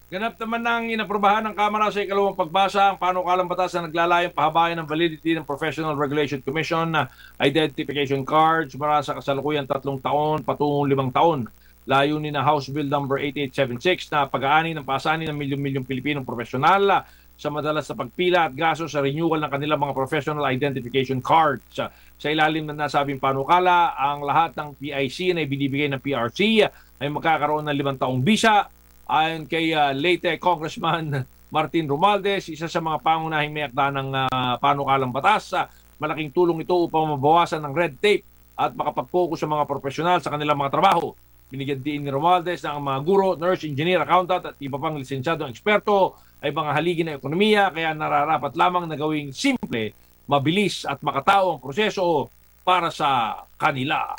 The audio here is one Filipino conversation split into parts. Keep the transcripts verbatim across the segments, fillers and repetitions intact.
Ganap naman ng inaprubahan ng Kamara sa ikalawang pagbasa ang panukalang batas na naglalayong pahabayan ng validity ng Professional Regulation Commission na identification cards mula sa kasalukuyang tatlong taon patungong limang taon. Layunin na House Bill number eighty-eight seventy-six na pag-aani ng pasanin ng milyon-milyong Pilipinong profesional sa madalas na pagpila at gasto sa renewal ng kanilang mga professional identification cards. Sa ilalim ng nasabing panukala, ang lahat ng P I C na ibinibigay ng P R C ay magkakaroon ng limang taong bisa. Ayon kay uh, late Congressman Martin Romualdez, isa sa mga pangunahing may akda ng uh, panukalang batas, uh, malaking tulong ito upang mabawasan ng red tape at makapag-focus sa mga profesional sa kanilang mga trabaho. Binigyan din ni Romualdez na ang mga guro, nurse, engineer, accountant at iba pang lisensyadong eksperto ay mga haligi ng ekonomiya, kaya nararapat lamang na gawing simple, mabilis at makatao ang proseso para sa kanila.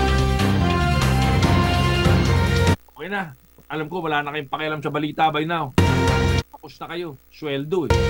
Okay na. Alam ko, wala na kayong pakialam sa balita by now. Tapos na kayo. Sweldo eh.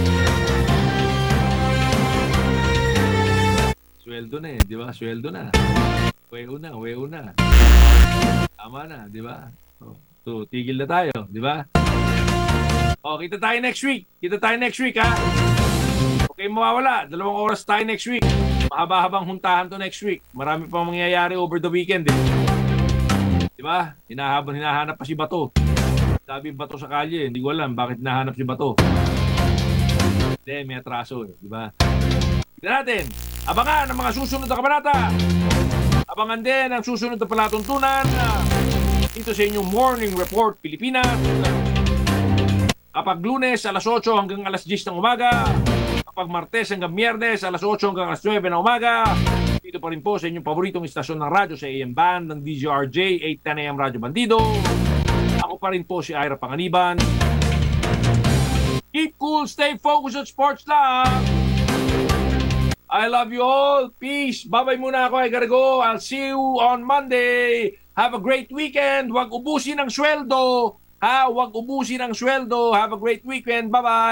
Sweldo na eh, di ba? Sweldo na. Weo na, weo na. Tama na, di ba? So, tigil na tayo, di ba? O, kita tayo next week. Kita tayo next week, ha? Okay, mawawala. Dalawang oras tayo next week. Mahaba-habang huntahan to next week. Marami pang mangyayari over the weekend, eh. Diba? Hinahabang hinahanap pa si Bato. Sabi Bato sa kalye, hindi ko alam bakit hinahanap si Bato. Hindi, may atraso. Eh. Diba? Tignan natin. Abangan ang mga susunod na kabanata. Abangan din ang susunod na palatuntunan. Ito sa inyong Morning Report Pilipinas. Kapag Lunes, alas otso hanggang alas diyes ng umaga. Kapag Martes hanggang Miyernes, alas otso hanggang alas nuwebe ng umaga. Dito pa rin po sa inyong paboritong istasyon ng radyo sa A M Band ng D Z R J eight ten A M Radyo Bandido. Ako pa rin po si Ira Panganiban. Keep cool, stay focused at sports lang. I love you all. Peace. Babay muna ako. I gotta go. I'll see you on Monday. Have a great weekend. Huwag ubusin ang sweldo. Ha? Huwag ubusin ang sweldo. Have a great weekend. Bye-bye.